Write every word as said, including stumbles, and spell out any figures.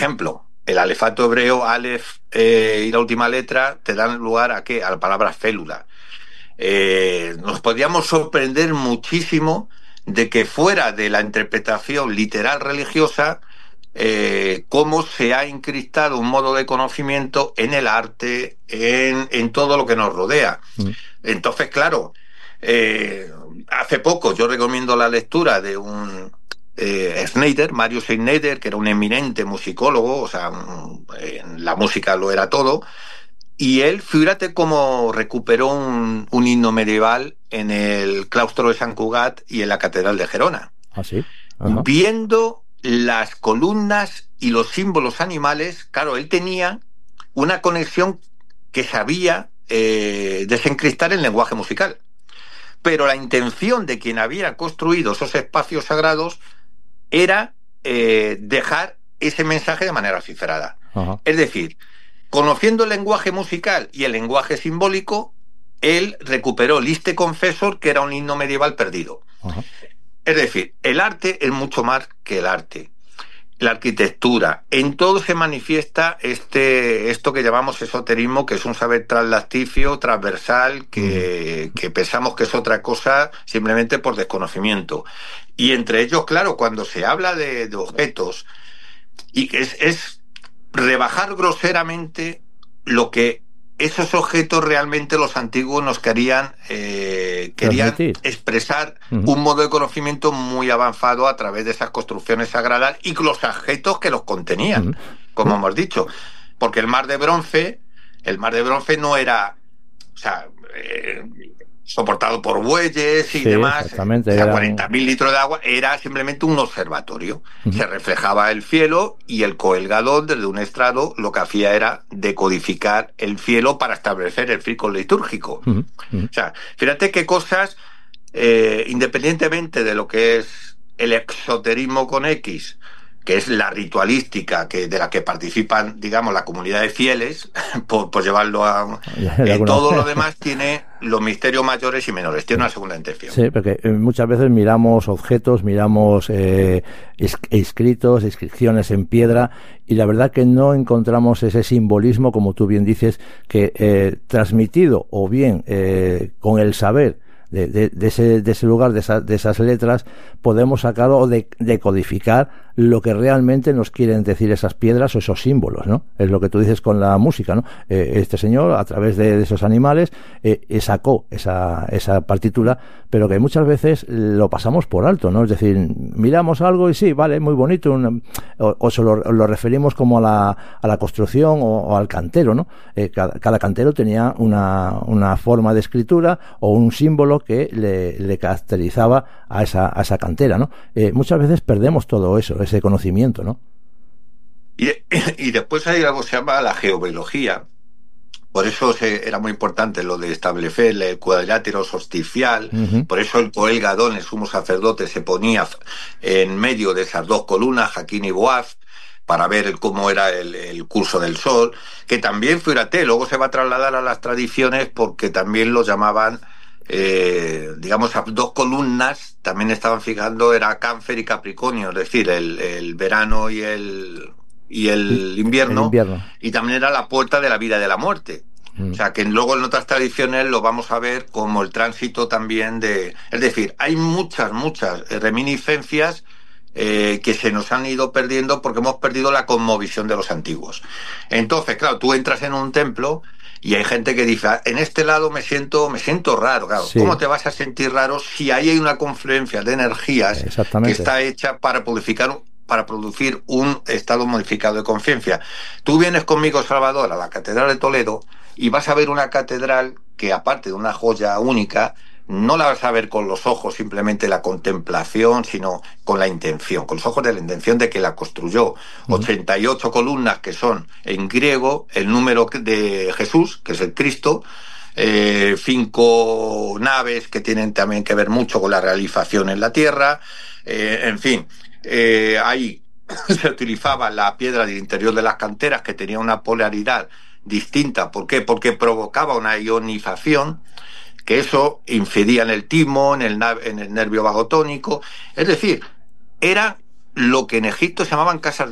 ejemplo, el alefato hebreo, Aleph eh, y la última letra, te dan lugar a ¿qué? A la palabra félula. Eh, nos podríamos sorprender muchísimo de que fuera de la interpretación literal religiosa, eh, cómo se ha encristado un modo de conocimiento en el arte, en, en todo lo que nos rodea. Mm. Entonces, claro, eh, hace poco yo recomiendo la lectura de un eh, Schneider, Mario Schneider, que era un eminente musicólogo, o sea, en la música lo era todo. Y él, fíjate cómo recuperó un, un himno medieval en el claustro de San Cugat y en la catedral de Gerona. ¿Ah, sí? Ajá. Viendo las columnas y los símbolos animales, claro, él tenía una conexión que sabía eh, desencristar el lenguaje musical. Pero la intención de quien había construido esos espacios sagrados era eh, dejar ese mensaje de manera cifrada. Ajá. Es decir, conociendo el lenguaje musical y el lenguaje simbólico, él recuperó Liste Confessor, que era un himno medieval perdido. Ajá. Es decir, el arte es mucho más que el arte. La arquitectura, en todo se manifiesta este esto que llamamos esoterismo, que es un saber translacticio, transversal, que, que pensamos que es otra cosa simplemente por desconocimiento. Y entre ellos, claro, cuando se habla de, de objetos, y que es, es rebajar groseramente lo que esos objetos realmente los antiguos nos querían eh, querían expresar uh-huh. un modo de conocimiento muy avanzado a través de esas construcciones sagradas y los objetos que los contenían, uh-huh. como uh-huh. hemos dicho, porque el mar de bronce el mar de bronce no era, o sea, eh, soportado por bueyes y sí, demás, exactamente, o sea, era... cuarenta mil litros de agua, era simplemente un observatorio. Uh-huh. Se reflejaba el cielo y el coelgadón desde un estrado lo que hacía era decodificar el cielo para establecer el ciclo litúrgico. Uh-huh. Uh-huh. O sea, fíjate qué cosas, eh, independientemente de lo que es el exoterismo con X, que es la ritualística que de la que participan, digamos, la comunidad de fieles, por, por llevarlo a... Eh, todo lo demás tiene los misterios mayores y menores, tiene una segunda intención. Sí, porque muchas veces miramos objetos, miramos eh, escritos, inscripciones en piedra, y la verdad que no encontramos ese simbolismo, como tú bien dices, que eh, transmitido o bien eh, con el saber De, de, de, ese, de ese lugar, de, esa, de esas letras, podemos sacar o de, decodificar lo que realmente nos quieren decir esas piedras o esos símbolos, ¿no? Es lo que tú dices con la música, ¿no? Eh, este señor, a través de, de esos animales, eh, sacó esa, esa partitura, pero que muchas veces lo pasamos por alto, ¿no? Es decir, miramos algo y sí, vale, muy bonito, una, o, o se lo, lo referimos como a la, a la construcción o, o al cantero, ¿no? Eh, cada, cada cantero tenía una, una forma de escritura o un símbolo que le, le caracterizaba a esa, a esa cantera, ¿no? Eh, muchas veces perdemos todo eso, ese conocimiento, ¿no? Y, y después hay algo que se llama la geobiología. Por eso se, era muy importante lo de establecer el cuadrilátero solsticial. Uh-huh. Por eso el coelgadón, el sumo sacerdote, se ponía en medio de esas dos columnas, Jaquín y Boaz, para ver cómo era el, el curso del sol, que también, fíjate, luego se va a trasladar a las tradiciones porque también lo llamaban... Eh, digamos, dos columnas también estaban fijando, era Cáncer y Capricornio, es decir, el, el verano y el y el invierno, el invierno, y también era la puerta de la vida y de la muerte. Mm. O sea, que luego en otras tradiciones lo vamos a ver como el tránsito también de... Es decir, hay muchas, muchas reminiscencias eh, que se nos han ido perdiendo porque hemos perdido la cosmovisión de los antiguos. Entonces, claro, tú entras en un templo y hay gente que dice, en este lado me siento me siento raro. Claro, sí. ¿Cómo te vas a sentir raro si ahí hay una confluencia de energías que está hecha para purificar, para producir un estado modificado de conciencia? Tú vienes conmigo, Salvador, a la Catedral de Toledo y vas a ver una catedral que, aparte de una joya única, no la vas a ver con los ojos simplemente la contemplación, sino con la intención, con los ojos de la intención de que la construyó. Uh-huh. ochenta y ocho columnas que son en griego el número de Jesús, que es el Cristo, eh, cinco naves que tienen también que ver mucho con la realización en la tierra, eh, en fin, eh, ahí se utilizaba la piedra del interior de las canteras que tenía una polaridad distinta. ¿Por qué? Porque provocaba una ionización, que eso incidía en el timo, en el, en el nervio vagotónico. Es decir, era lo que en Egipto se llamaban casas